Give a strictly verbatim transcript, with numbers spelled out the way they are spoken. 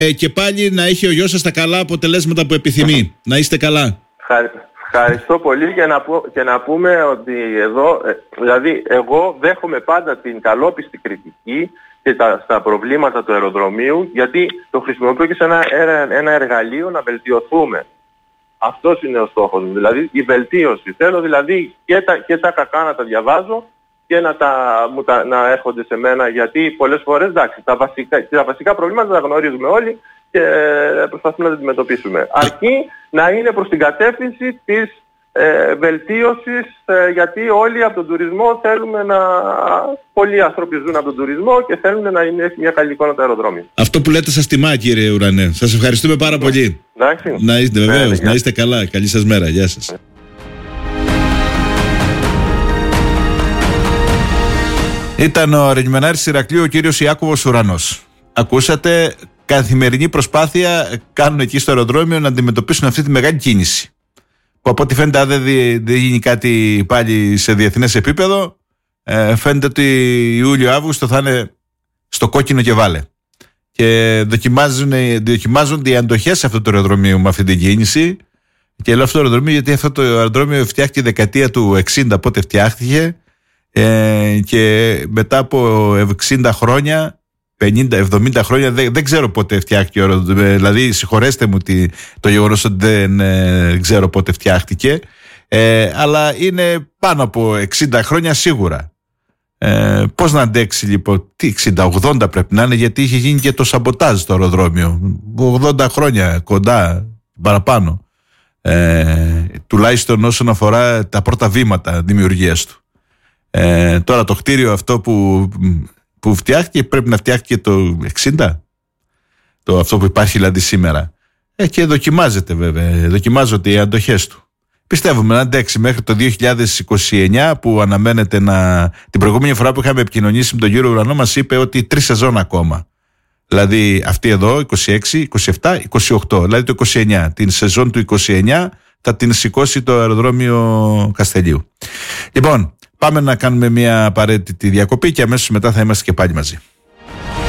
ε, και πάλι να έχει ο γιος σας τα καλά αποτελέσματα που επιθυμεί. Να είστε καλά. Ευχαριστώ πολύ και να, πω, και να πούμε ότι εδώ, δηλαδή εγώ δέχομαι πάντα την καλόπιστη κριτική και τα, στα προβλήματα του αεροδρομίου, γιατί το χρησιμοποιώ και σε ένα, ένα εργαλείο να βελτιωθούμε. Αυτός είναι ο στόχος μου, δηλαδή η βελτίωση. Θέλω δηλαδή και τα, και τα κακά να τα διαβάζω και να, τα, μου τα, να έρχονται σε μένα, γιατί πολλές φορές, εντάξει, τα βασικά, τα βασικά προβλήματα τα γνωρίζουμε όλοι και προσπαθούμε να τα αντιμετωπίσουμε. Αρκεί να είναι προς την κατεύθυνση της ε, βελτίωσης, ε, γιατί όλοι από τον τουρισμό θέλουμε να... Πολλοί άνθρωποι ζουν από τον τουρισμό και θέλουν να είναι μια καλή εικόνα το αεροδρόμιο. Αυτό που λέτε σας τιμά, κύριε Ουρανέ. Σας ευχαριστούμε πάρα πολύ. Εντάξει. Να είστε βεβαίως, να είστε καλά. Καλή σας μέρα. Γεια σας. Ήταν ο Ρεγιμενάρης Ηρακλείου, ο κύριος Ιάκωβος Ουρανός. Ακούσατε, καθημερινή προσπάθεια κάνουν εκεί στο αεροδρόμιο να αντιμετωπίσουν αυτή τη μεγάλη κίνηση. Που από ό,τι φαίνεται, αν δεν, δεν γίνει κάτι πάλι σε διεθνές επίπεδο, ε, φαίνεται ότι Ιούλιο-Αύγουστο θα είναι στο κόκκινο και βάλε. Και δοκιμάζονται οι αντοχές σε αυτό το αεροδρομίο με αυτή την κίνηση. Και λέω αυτό το αεροδρομίο γιατί αυτό το αεροδρόμιο φτιάχτηκε δεκαετία του εξήντα, πότε φτιάχτηκε. Ε, και μετά από εξήντα χρόνια, πενήντα εβδομήντα χρόνια, δεν, δεν ξέρω πότε φτιάχτηκε. Δηλαδή, συγχωρέστε μου τη, το γεγονός ότι δεν ε, ξέρω πότε φτιάχτηκε. Ε, αλλά είναι πάνω από εξήντα χρόνια σίγουρα. Ε, πώς να αντέξει λοιπόν, τι εξήντα ογδόντα πρέπει να είναι, γιατί είχε γίνει και το σαμποτάζ στο αεροδρόμιο. ογδόντα χρόνια κοντά, παραπάνω. Ε, τουλάχιστον όσον αφορά τα πρώτα βήματα δημιουργίας του. Ε, τώρα το κτίριο αυτό που, που φτιάχτηκε πρέπει να φτιάχτηκε το εξήντα, το αυτό που υπάρχει δηλαδή σήμερα. Ε, και δοκιμάζεται βέβαια, δοκιμάζονται οι αντοχές του. Πιστεύουμε να αντέξει μέχρι το δύο χιλιάδες είκοσι εννιά, που αναμένεται να... Την προηγούμενη φορά που είχαμε επικοινωνήσει με τον κύριο Ουρανό μας είπε ότι τρεις σεζόν ακόμα. Δηλαδή αυτή εδώ είκοσι έξι, είκοσι επτά, είκοσι οκτώ, δηλαδή το είκοσι εννιά. Την σεζόν του είκοσι εννιά θα την σηκώσει το αεροδρόμιο Καστελίου. Λοιπόν, πάμε να κάνουμε μια απαραίτητη διακοπή και αμέσως μετά θα είμαστε και πάλι μαζί.